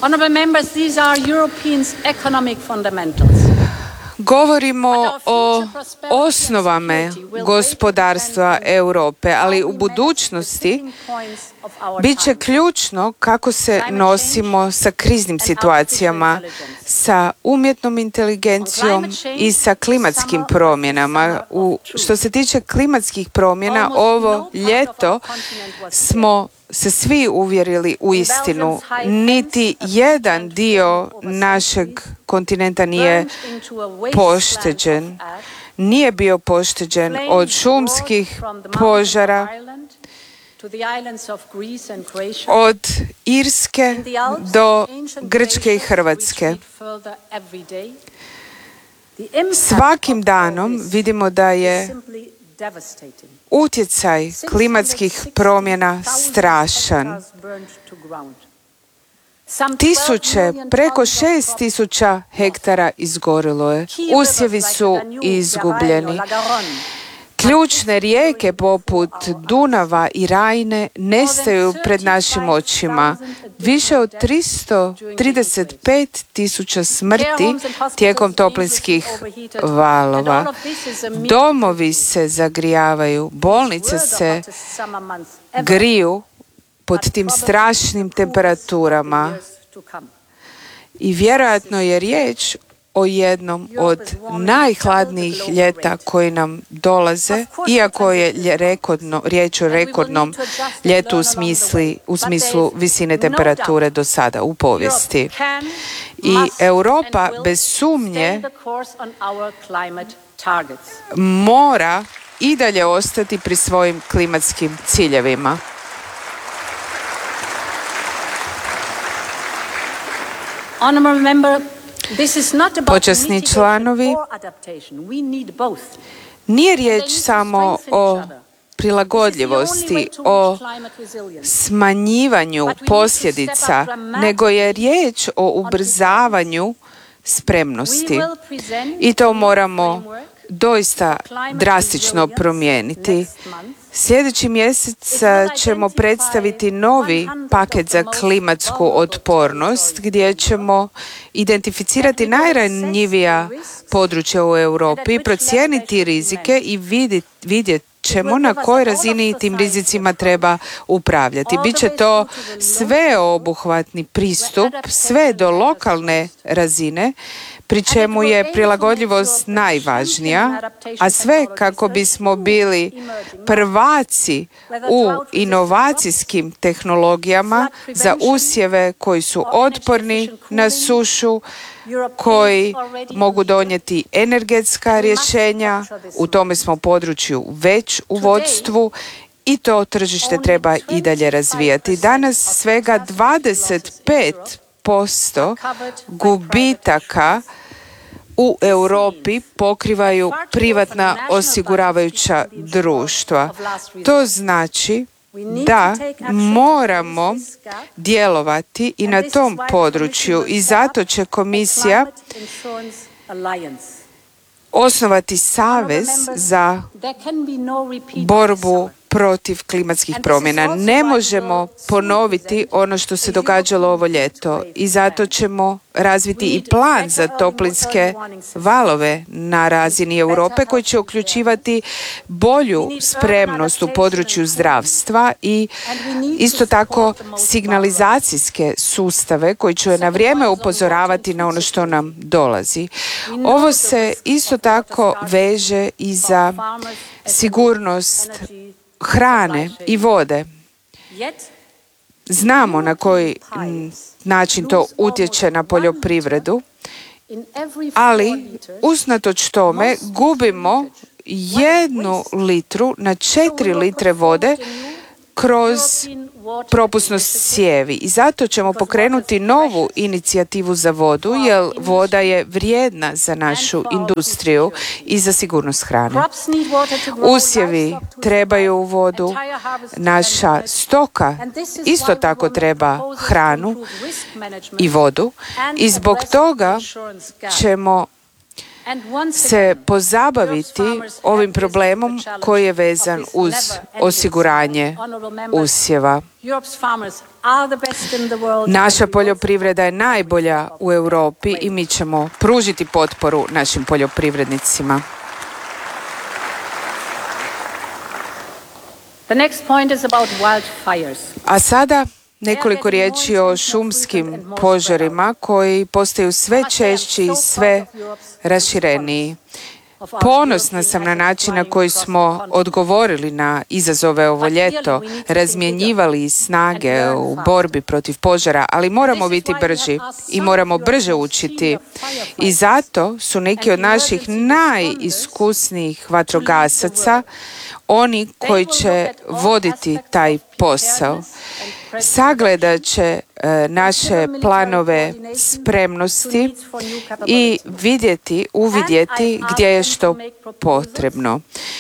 Honorable members, these are Europeans' economic fundamentals. Govorimo o osnovama gospodarstva Europe, ali u budućnosti bit će ključno kako se nosimo sa kriznim situacijama, sa umjetnom inteligencijom i sa klimatskim promjenama. Što se tiče klimatskih promjena, ovo ljeto smo se svi uvjerili u istinu. Niti jedan dio našeg kontinenta nije pošteđen. Nije bio pošteđen od šumskih požara, od Irske do Grčke i Hrvatske. Svakim danom vidimo da je utjecaj klimatskih promjena strašan. Preko 6.000 hektara izgorilo je. Usjevi su izgubljeni. Ključne rijeke poput Dunava i Rajne nestaju pred našim očima. Više od 335.000 smrti tijekom toplinskih valova. Domovi se zagrijavaju, bolnice se griju pod tim strašnim temperaturama. I vjerojatno je riječ o jednom od najhladnijih ljeta koji nam dolaze, iako je riječ o rekordnom ljetu u smislu visine temperature do sada u povijesti. I Europa bez sumnje mora i dalje ostati pri svojim klimatskim ciljevima. Počasni članovi, nije riječ samo o prilagodljivosti, o smanjivanju posljedica, nego je riječ o ubrzavanju spremnosti. I to moramo doista drastično promijeniti. Sljedeći mjesec ćemo predstaviti novi paket za klimatsku otpornost gdje ćemo identificirati najranjivija područja u Europi, procijeniti rizike i vidjeti ćemo na kojoj razini tim rizicima treba upravljati. Biće to sveobuhvatni pristup, sve do lokalne razine, pri čemu je prilagodljivost najvažnija, a sve kako bismo bili prvaci u inovacijskim tehnologijama za usjeve koji su otporni na sušu, koji mogu donijeti energetska rješenja. U tome smo području već u vodstvu i to tržište treba i dalje razvijati. Danas svega 25% gubitaka u Europi pokrivaju privatna osiguravajuća društva. To znači da moramo djelovati i na tom području i zato će komisija osnovati savez za borbu protiv klimatskih promjena. Ne možemo ponoviti ono što se događalo ovo ljeto i zato ćemo razviti i plan za toplinske valove na razini Europe koji će uključivati bolju spremnost u području zdravstva i isto tako signalizacijske sustave koji će na vrijeme upozoravati na ono što nam dolazi. Ovo se isto tako veže i za sigurnost hrane i vode. Znamo na koji način to utječe na poljoprivredu, ali usnatoč tome gubimo 1 litru na 4 litre vode kroz propusnost cijevi. I zato ćemo pokrenuti novu inicijativu za vodu, jer voda je vrijedna za našu industriju i za sigurnost hrane. Usjevi trebaju vodu, naša stoka isto tako treba hranu i vodu i zbog toga ćemo se pozabaviti ovim problemom koji je vezan uz osiguranje usjeva. Naša poljoprivreda je najbolja u Europi i mi ćemo pružiti potporu našim poljoprivrednicima. A sada nekoliko riječi o šumskim požarima koji postaju sve češći i sve rašireniji. Ponosna sam na način na koji smo odgovorili na izazove ovo ljeto, razmjenjivali snage u borbi protiv požara, ali moramo biti brži i moramo brže učiti. I zato su neki od naših najiskusnijih vatrogasaca oni koji će voditi taj posao. Sagledat će naše planove spremnosti i uvidjeti gdje je što potrebno.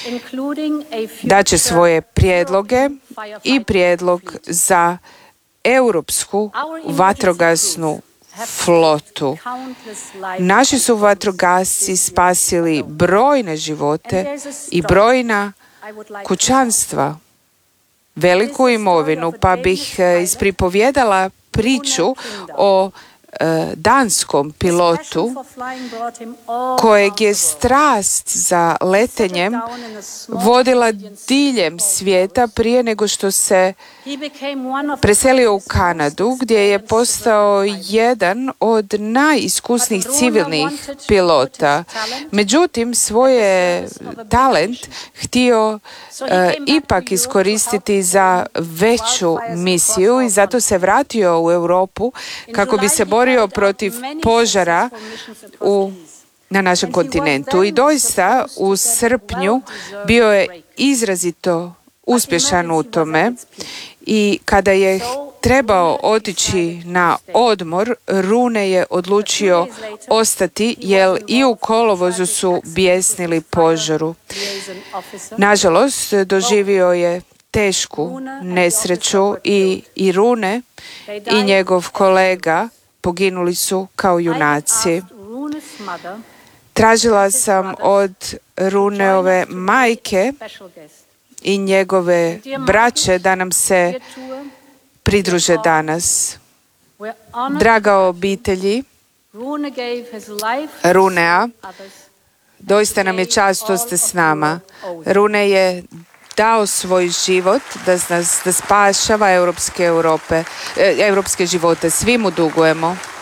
Daće svoje prijedloge i prijedlog za europsku vatrogasnu flotu. Naši su vatrogasci spasili brojne živote i brojna kućanstva, veliku imovinu, pa bih ispripovjedala priču o danskom pilotu kojeg je strast za letenjem vodila diljem svijeta prije nego što se preselio u Kanadu, gdje je postao jedan od najiskusnijih civilnih pilota. Međutim, svoje talent htio ipak iskoristiti za veću misiju i zato se vratio u Europu kako bi se borio protiv požara na našem kontinentu. I doista u srpnju bio je izrazito uspješan u tome i kada je trebao otići na odmor, Rune je odlučio ostati jer i u kolovozu su bijesnili požaru. Nažalost, doživio je tešku nesreću i Rune i njegov kolega poginuli su kao junaci. Tražila sam od Runeove majke i njegove braće da nam se pridruže danas. Draga obitelji Runea, doista nam je čast što ste s nama. Rune je dao svoj život da spašava europske živote. Svi mu dugujemo.